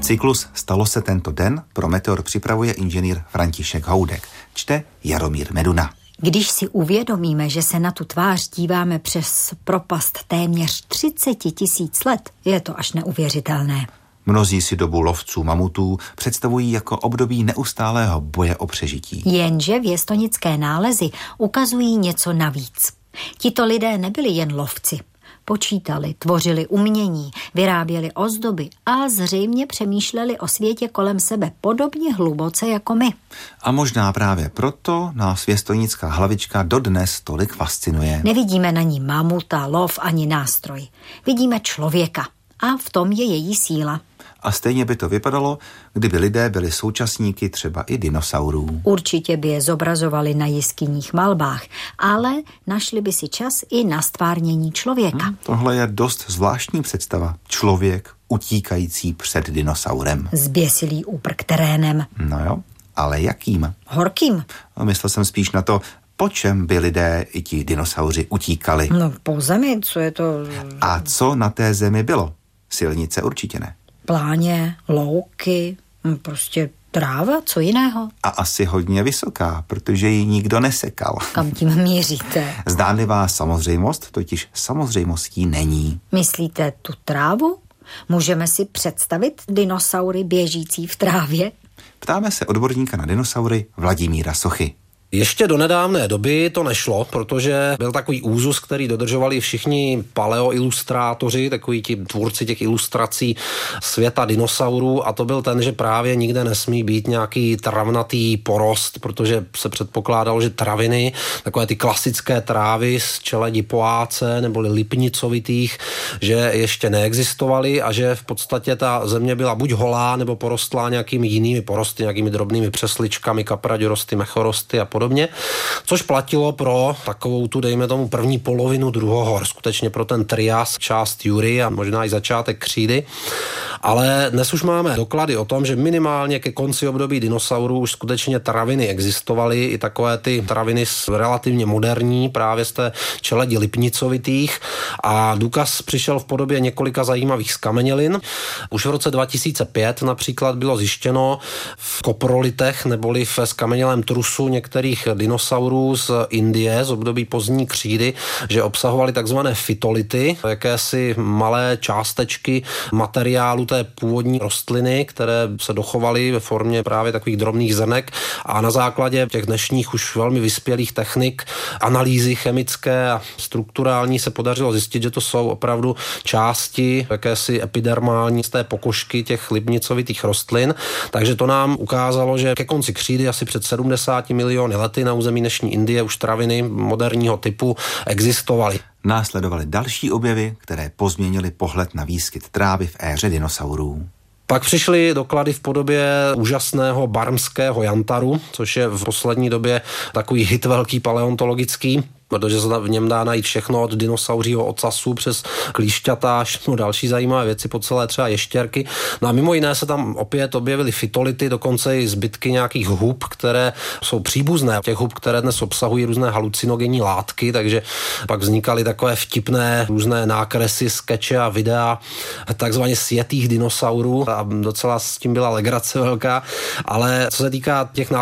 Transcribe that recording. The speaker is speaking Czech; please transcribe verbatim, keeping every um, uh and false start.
Cyklus Stalo se tento den pro Meteor připravuje inženýr František Houdek. Čte Jaromír Meduna. Když si uvědomíme, že se na tu tvář díváme přes propast téměř třicet tisíc let, je to až neuvěřitelné. Mnozí si dobu lovců mamutů představují jako období neustálého boje o přežití. Jenže věstonické nálezy ukazují něco navíc. Tito lidé nebyli jen lovci. Počítali, tvořili umění, vyráběli ozdoby a zřejmě přemýšleli o světě kolem sebe podobně hluboce jako my. A možná právě proto nás věstonická hlavička dodnes tolik fascinuje. Nevidíme na ní mamuta, lov ani nástroj. Vidíme člověka a v tom je její síla. A stejně by to vypadalo, kdyby lidé byli současníky třeba i dinosaurů. Určitě by je zobrazovali na jiskyních malbách, ale našli by si čas i na stvárnění člověka. Hmm, tohle je dost zvláštní představa. Člověk utíkající před dinosaurem. Zběsilý úprk terénem. No jo, ale jakým? Horkým. A myslel jsem spíš na to, po čem by lidé i ti dinosauři utíkali. No po zemi, co je to... A co na té zemi bylo? Silnice určitě ne. Pláně, louky, prostě tráva, co jiného? A asi hodně vysoká, protože ji nikdo nesekal. Kam tím míříte? Zdánlivá samozřejmost totiž samozřejmostí není. Myslíte tu trávu? Můžeme si představit dinosaury běžící v trávě? Ptáme se odborníka na dinosaury Vladimíra Sochy. Ještě do nedávné doby to nešlo, protože byl takový úzus, který dodržovali všichni paleoilustrátoři, takoví ti tvůrci těch ilustrací světa dinosaurů, a to byl ten, že právě nikde nesmí být nějaký travnatý porost, protože se předpokládalo, že traviny, takové ty klasické trávy z čeledi poáce neboli lipnicovitých, že ještě neexistovaly a že v podstatě ta země byla buď holá nebo porostlá nějakými jinými porosty, nějakými drobnými přesličkami, kapraďorosty, mechorosty a podobně. Podobně, což platilo pro takovou tu, dejme tomu, první polovinu druhohor, skutečně pro ten trias, část Jury a možná i začátek křídy. Ale dnes už máme doklady o tom, že minimálně ke konci období dinosaurů už skutečně traviny existovaly, i takové ty traviny relativně moderní, právě z té čeledi lipnicovitých, a důkaz přišel v podobě několika zajímavých skamenělin. Už v roce dva tisíce pět například bylo zjištěno v koprolitech neboli v skamenělém trusu některých dinosaurů z Indie z období pozdní křídy, že obsahovaly takzvané fytolity, jakési malé částečky materiálu té původní rostliny, které se dochovaly ve formě právě takových drobných zrnek, a na základě těch dnešních už velmi vyspělých technik analýzy chemické a strukturální se podařilo zjistit, že to jsou opravdu části jakési epidermální z té pokožky těch lipnicovitých rostlin. Takže to nám ukázalo, že ke konci křídy asi před sedmdesáti miliony lety na území dnešní Indie už traviny moderního typu existovaly. Následovaly další objevy, které pozměnily pohled na výskyt trávy v éře dinosaurů. Pak přišly doklady v podobě úžasného barmského jantaru, což je v poslední době takový hit velký paleontologický, protože se v něm dá najít všechno od dinosauřího ocasu přes klíšťata až no další zajímavé věci, po celé třeba ještěrky. No a mimo jiné se tam opět objevily fytolity, dokonce i zbytky nějakých hub, které jsou příbuzné těch hub, které dnes obsahují různé halucinogenní látky, takže pak vznikaly takové vtipné různé nákresy, skeče a videa takzvaně sjetých dinosaurů a docela s tím byla legrace velká, ale co se týká těch